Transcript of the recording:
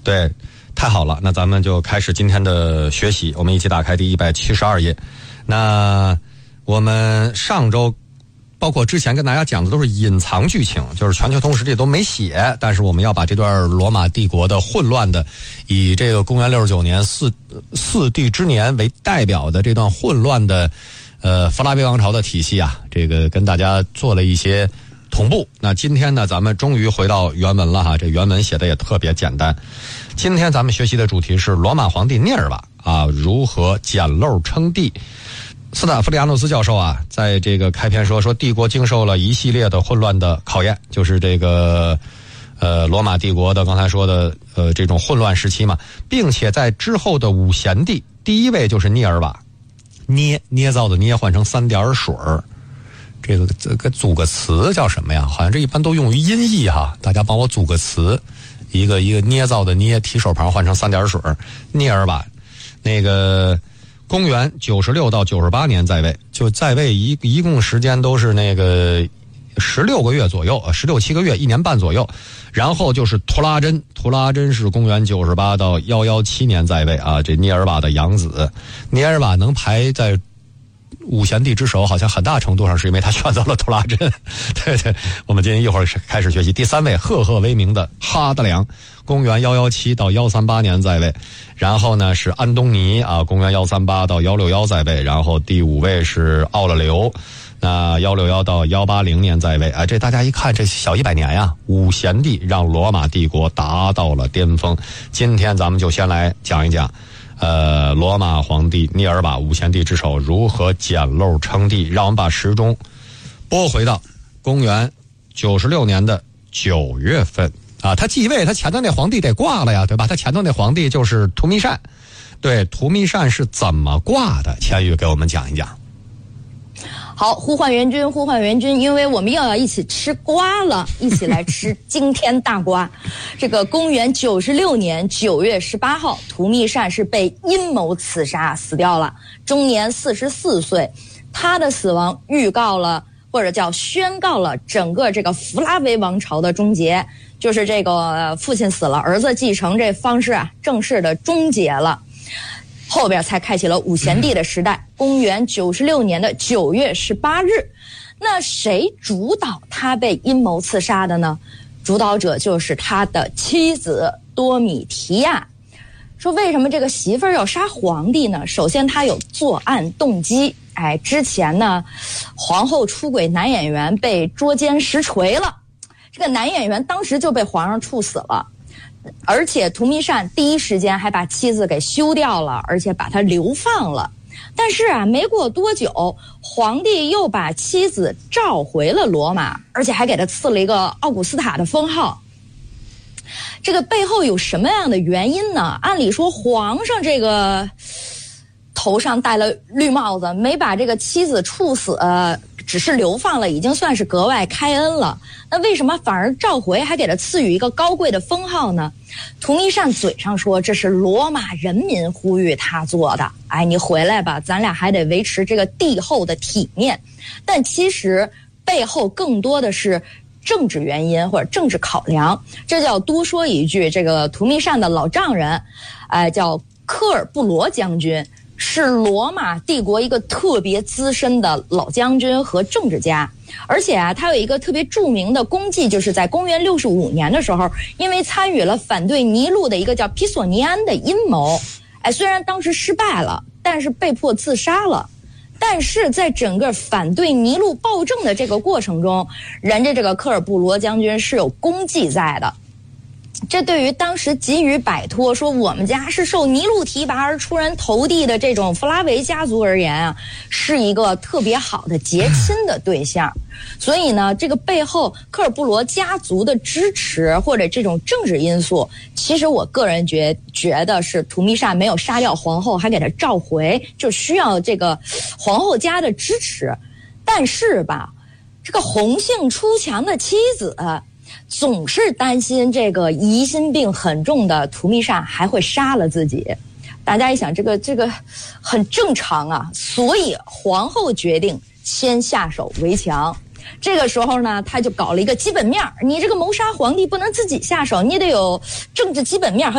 对，太好了，那咱们就开始今天的学习，我们一起打开第172页。那我们上周包括之前跟大家讲的都是隐藏剧情，就是全球通史这都没写，但是我们要把这段罗马帝国的混乱的，以这个公元69年四帝之年为代表的这段混乱的弗拉维王朝的体系啊，这个跟大家做了一些同步。那今天呢，咱们终于回到原文了哈，这原文写的也特别简单。今天咱们学习的主题是罗马皇帝涅尔瓦啊如何捡漏称帝。斯塔夫利亚诺斯教授啊，在这个开篇说帝国经受了一系列的混乱的考验，就是这个罗马帝国的刚才说的这种混乱时期嘛，并且在之后的五贤帝，第一位就是涅尔瓦，捏造的捏换成3点水，这个组个词叫什么呀？好像这一般都用于音译哈，大家帮我组个词，一个捏造的捏提手旁换成3点水，涅尔瓦，那个公元96到98年在位，就在位一共时间都是那个16个月左右，16、7个月，1年半左右。然后就是图拉真是公元98到117年在位啊，这涅尔瓦的养子。涅尔瓦能排在五贤帝之首，好像很大程度上是因为他选择了图拉真。对，我们今天一会儿开始学习。第3位赫赫威名的哈德良，公元117到138年在位。然后呢是安东尼啊，公元138到161在位。然后第5位是奥勒留，那161到180年在位。这大家一看，这小100年呀，五贤帝让罗马帝国达到了巅峰。今天咱们就先来讲一讲罗马皇帝涅尔瓦五贤帝之首如何捡漏称帝。让我们把时钟拨回到公元96年的9月份啊，他继位，他前头那皇帝得挂了呀，对吧？他前头那皇帝就是图密善。对，图密善是怎么挂的？千羽给我们讲一讲。 好，呼唤援军，因为我们又要一起吃瓜了，一起来吃惊天大瓜。这个公元96年9月18号，图密善是被阴谋刺杀死掉了，终年44岁。他的死亡预告了，或者叫宣告了整个这个弗拉维王朝的终结，就是这个父亲死了，儿子继承这方式啊，正式的终结了。后边才开启了五贤帝的时代，公元96年的9月18日。那谁主导他被阴谋刺杀的呢？主导者就是他的妻子多米提亚。说为什么这个媳妇儿要杀皇帝呢？首先他有作案动机。之前呢，皇后出轨男演员被捉奸实锤了，这个男演员当时就被皇上处死了。而且图密善第一时间还把妻子给休掉了，而且把他流放了。但是啊，没过多久，皇帝又把妻子召回了罗马，而且还给他赐了一个奥古斯塔的封号。这个背后有什么样的原因呢？按理说皇上这个头上戴了绿帽子，没把这个妻子处死，只是流放了，已经算是格外开恩了。那为什么反而召回还给他赐予一个高贵的封号呢？图密善嘴上说这是罗马人民呼吁他做的，你回来吧，咱俩还得维持这个帝后的体面。但其实背后更多的是政治原因或者政治考量。这就要多说一句，这个图密善的老丈人叫科尔布罗将军，是罗马帝国一个特别资深的老将军和政治家。而且啊，他有一个特别著名的功绩，就是在公元65年的时候，因为参与了反对尼禄的一个叫皮索尼安的阴谋，虽然当时失败了，但是被迫自杀了。但是在整个反对尼禄暴政的这个过程中，人家这个科尔布罗将军是有功绩在的。这对于当时急于摆脱说我们家是受尼禄提拔而出人头地的这种弗拉维家族而言啊，是一个特别好的结亲的对象。所以呢，这个背后科尔布罗家族的支持或者这种政治因素，其实我个人觉得是图密善没有杀掉皇后还给他召回，就需要这个皇后家的支持。但是吧，这个红杏出墙的妻子总是担心这个疑心病很重的图密善还会杀了自己。大家一想，这个很正常啊，所以皇后决定先下手为强。这个时候呢，他就搞了一个基本面，你这个谋杀皇帝不能自己下手，你得有政治基本面和